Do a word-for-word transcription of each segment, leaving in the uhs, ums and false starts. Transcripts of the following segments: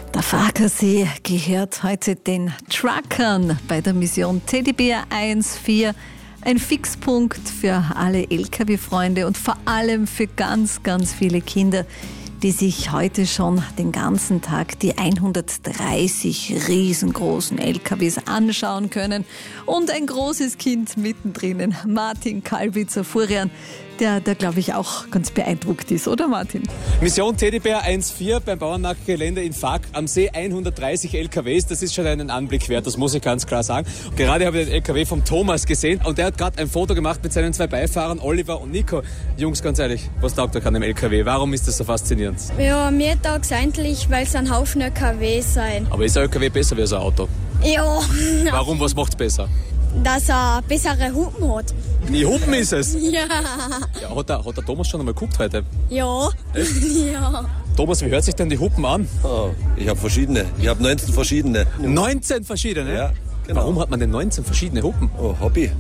Der Fakersee gehört heute den Truckern bei der Mission Teddybär eins vier. Ein Fixpunkt für alle L K W-Freunde und vor allem für ganz, ganz viele Kinder, die sich heute schon den ganzen Tag die hundertdreißig riesengroßen L K Ws anschauen können. Und ein großes Kind mittendrin, Martin Kalbitzer-Furian, der, der glaube ich auch ganz beeindruckt ist, oder Martin? Mission Teddybär eins vier beim Bauernmarktgelände in Fag am See, hundertdreißig L K Ws, das ist schon einen Anblick wert, das muss ich ganz klar sagen. Und gerade habe ich den L K W vom Thomas gesehen und der hat gerade ein Foto gemacht mit seinen zwei Beifahrern, Oliver und Nico. Jungs, ganz ehrlich, was taugt euch an dem L K W? Warum ist das so faszinierend? Ja, mir taugt es eigentlich, weil es ein Haufen L K W sein. Aber ist ein L K W besser wie so ein Auto? Ja. Warum, was macht's besser? Dass er bessere Hupen hat. Die Hupen ist es? Ja. Ja, hat der, hat der Thomas schon einmal geguckt heute? Ja. Echt? Ja. Thomas, wie hört sich denn die Hupen an? Oh, ich habe verschiedene. Ich habe neunzehn verschiedene. neunzehn verschiedene? Ja, genau. Warum hat man denn neunzehn verschiedene Hupen? Oh, Hobby.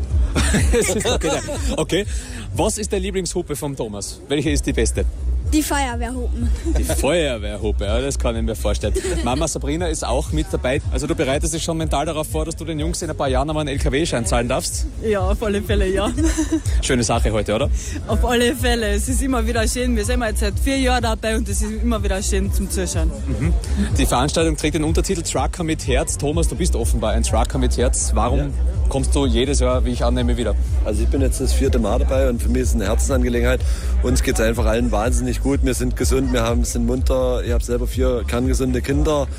okay, okay. Was ist der Lieblingshupe vom Thomas? Welche ist die beste? Die Feuerwehrhupen. Die Feuerwehrhupe, ja, das kann ich mir vorstellen. Mama Sabrina ist auch mit dabei. Also du bereitest dich schon mental darauf vor, dass du den Jungs in ein paar Jahren einmal einen L K W-Schein zahlen darfst? Ja, auf alle Fälle, ja. Schöne Sache heute, oder? Auf alle Fälle. Es ist immer wieder schön. Wir sind jetzt seit vier Jahren dabei und es ist immer wieder schön zum Zuschauen. Mhm. Die Veranstaltung trägt den Untertitel Trucker mit Herz. Thomas, du bist offenbar ein Trucker mit Herz. Warum ja. kommst du jedes Jahr, wie ich annehme, wieder? Also ich bin jetzt das vierte Mal dabei und für mich ist es eine Herzensangelegenheit. Uns geht es einfach allen wahnsinnig gut. Wir sind gesund, wir haben, sind munter. Ich habe selber vier kerngesunde Kinder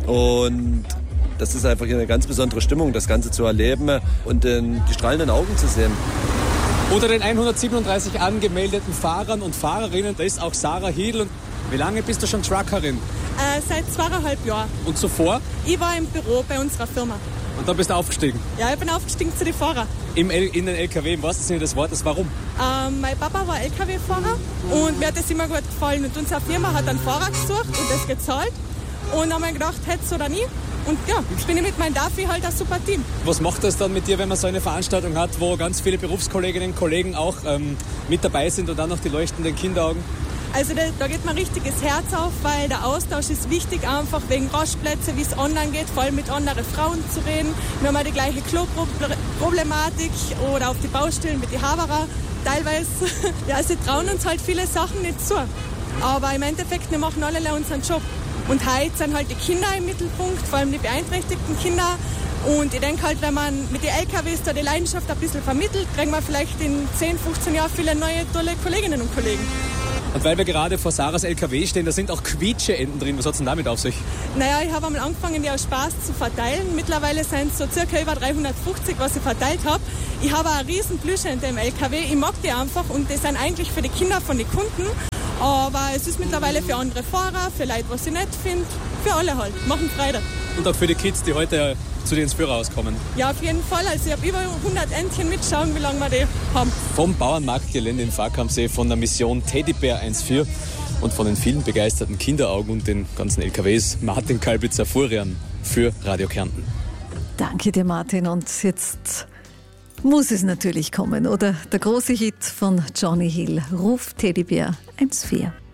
und das ist einfach eine ganz besondere Stimmung, das Ganze zu erleben und den, die strahlenden Augen zu sehen. Unter den hundertsiebenunddreißig angemeldeten Fahrern und Fahrerinnen, da ist auch Sarah Hiedl. Wie lange bist du schon Truckerin? Äh, seit zweieinhalb Jahren. Und zuvor? Ich war im Büro bei unserer Firma. Und dann bist du aufgestiegen? Ja, ich bin aufgestiegen zu den Fahrern. Im L- in den L K W, im wahrsten Sinne des Wortes, warum? Ähm, mein Papa war L K W-Fahrer und mir hat das immer gut gefallen. Und unsere Firma hat einen Fahrer gesucht und das gezahlt. Und dann haben wir gedacht, hätt's oder nie. Und ja, jetzt bin ich mit meinem Daffy halt ein super Team. Was macht das dann mit dir, wenn man so eine Veranstaltung hat, wo ganz viele Berufskolleginnen und Kollegen auch ähm, mit dabei sind und dann noch die leuchtenden Kinderaugen? Also da, da geht mir richtiges Herz auf, weil der Austausch ist wichtig, einfach wegen Rastplätze, wie es online geht, vor allem mit anderen Frauen zu reden. Wir haben auch die gleiche Klo-Problematik oder auf die Baustellen mit den Haberer. Teilweise, ja, sie trauen uns halt viele Sachen nicht zu. Aber im Endeffekt, wir machen alle unseren Job. Und heute sind halt die Kinder im Mittelpunkt, vor allem die beeinträchtigten Kinder. Und ich denke halt, wenn man mit den L K Ws da die Leidenschaft ein bisschen vermittelt, kriegen wir vielleicht in zehn, fünfzehn Jahren viele neue, tolle Kolleginnen und Kollegen. Und weil wir gerade vor Sarahs L K W stehen, da sind auch Quietscheenten drin. Was hat es denn damit auf sich? Naja, ich habe einmal angefangen, die aus Spaß zu verteilen. Mittlerweile sind es so circa über dreihundertfünfzig, was ich verteilt habe. Ich habe eine riesen Plüschente im L K W. Ich mag die einfach und die sind eigentlich für die Kinder von den Kunden. Aber es ist mittlerweile für andere Fahrer, für Leute, was ich nett finde, für alle halt. Machen Freude. Und auch für die Kids, die heute zu dir ins Führerhaus kommen. Ja, auf jeden Fall. Also ich habe über hundert Entchen mitschauen, wie lange wir die haben. Vom Bauernmarktgelände in Fag am See, von der Mission Teddybär eins vier und von den vielen begeisterten Kinderaugen und den ganzen L K Ws, Martin Kalbitzer-Furian für Radio Kärnten. Danke dir, Martin. Und jetzt muss es natürlich kommen, oder? Der große Hit von Johnny Hill, Ruf Teddybär eins vier.